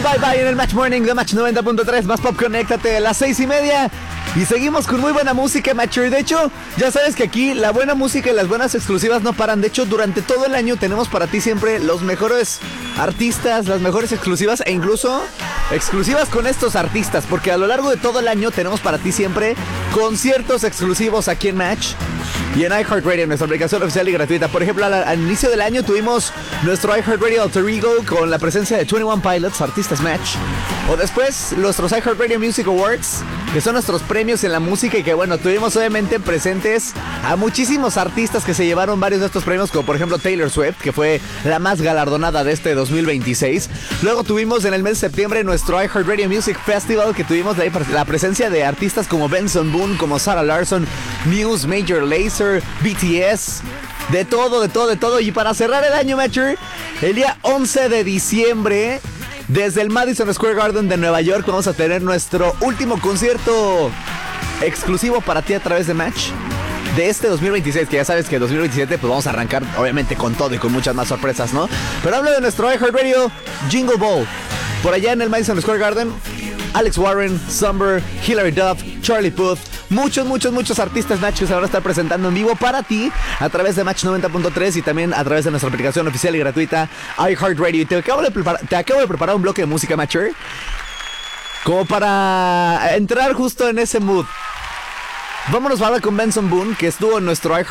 Bye Bye en el Match Morning de Match 90.3. Más Pop, conéctate a las 6:30. Y seguimos con muy buena música, Matcher. De hecho, ya sabes que aquí la buena música y las buenas exclusivas no paran. De hecho, durante todo el año tenemos para ti siempre los mejores artistas, las mejores exclusivas e incluso exclusivas con estos artistas. Porque a lo largo de todo el año tenemos para ti siempre conciertos exclusivos aquí en Match y en iHeartRadio, nuestra aplicación oficial y gratuita. Por ejemplo, al inicio del año tuvimos nuestro iHeartRadio Alter Ego con la presencia de 21 Pilots, artistas Match. O después, nuestros iHeartRadio Music Awards, que son nuestros premios en la música y que, bueno, tuvimos obviamente presentes a muchísimos artistas que se llevaron varios de estos premios, como por ejemplo Taylor Swift, que fue la más galardonada de este 2026. Luego tuvimos en el mes de septiembre nuestro iHeartRadio Music Festival, que tuvimos la presencia de artistas como Benson Boone, como Sarah Larsson, Muse, Major Lazer, BTS... De todo. Y para cerrar el año, Matcher, el día 11 de diciembre, desde el Madison Square Garden de Nueva York, vamos a tener nuestro último concierto exclusivo para ti a través de Match de este 2026, que ya sabes que 2027 pues vamos a arrancar obviamente con todo y con muchas más sorpresas, ¿no? Pero hablo de nuestro iHeartRadio Jingle Ball. Por allá en el Madison Square Garden, Alex Warren, Summer, Hilary Duff, Charlie Puth, muchos artistas Match que se van a estar presentando en vivo para ti a través de Match 90.3 y también a través de nuestra aplicación oficial y gratuita iHeartRadio. Y te acabo de preparar un bloque de música, Matcher, como para entrar justo en ese mood. Vámonos ahora con Benson Boone, que estuvo en nuestro